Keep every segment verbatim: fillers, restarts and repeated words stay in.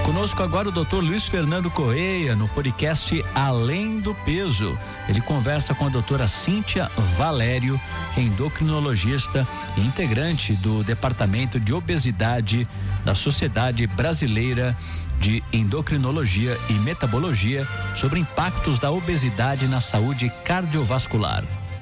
Conosco agora o doutor Luiz Fernando Correia, no podcast Além do Peso. Ele conversa com a doutora Cíntia Valério, que é endocrinologista e integrante do Departamento de Obesidade da Sociedade Brasileira de Endocrinologia e Metabologia, sobre impactos da obesidade na saúde cardiovascular.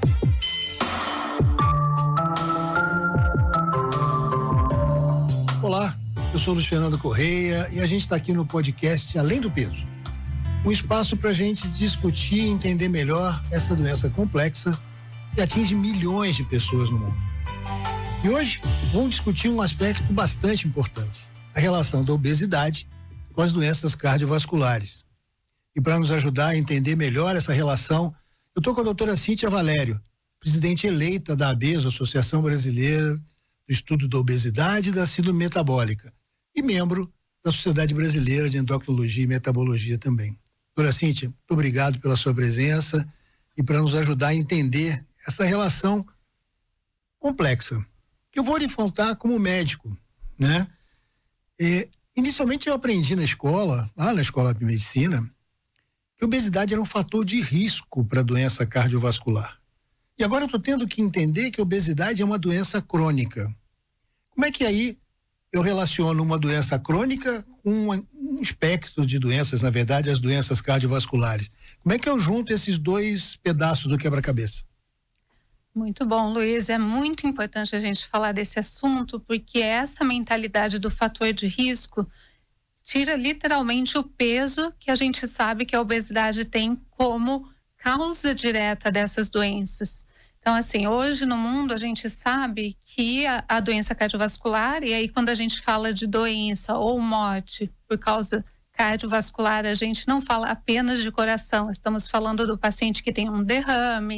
Olá, eu sou Luiz Fernando Correia e a gente está aqui no podcast Além do Peso. Um espaço para a gente discutir e entender melhor essa doença complexa que atinge milhões de pessoas no mundo. E hoje vamos discutir um aspecto bastante importante, a relação da obesidade com as doenças cardiovasculares. E para nos ajudar a entender melhor essa relação, eu estou com a doutora Cíntia Valério, presidente eleita da ABESO, Associação Brasileira do Estudo da Obesidade e da Síndrome Metabólica, e membro da Sociedade Brasileira de Endocrinologia e Metabologia também. Doutora Cíntia, muito obrigado pela sua presença e para nos ajudar a entender essa relação complexa, que eu vou lhe contar como médico, né? E, inicialmente eu aprendi na escola, lá na escola de medicina, que a obesidade era um fator de risco para a doença cardiovascular. E agora eu estou tendo que entender que a obesidade é uma doença crônica. Como é que aí eu relaciono uma doença crônica com um espectro de doenças, na verdade, as doenças cardiovasculares? Como é que eu junto esses dois pedaços do quebra-cabeça? Muito bom, Luiz. É muito importante a gente falar desse assunto, porque essa mentalidade do fator de risco tira literalmente o peso que a gente sabe que a obesidade tem como causa direta dessas doenças. Então, assim, hoje no mundo a gente sabe que a, a doença cardiovascular, e aí quando a gente fala de doença ou morte por causa cardiovascular, a gente não fala apenas de coração, estamos falando do paciente que tem um derrame,